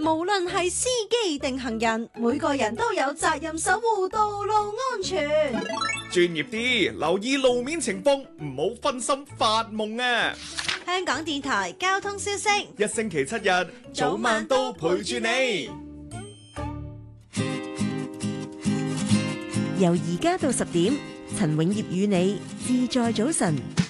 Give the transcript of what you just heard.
無論係司機定行人，每個人都有責任守護道路安全。 專業啲，留意路面情況，唔好分心發夢啊！ 香港電台交通消息， 一星期7日，早晚都陪住你。 由而家到10點，陳永業與你自在早晨。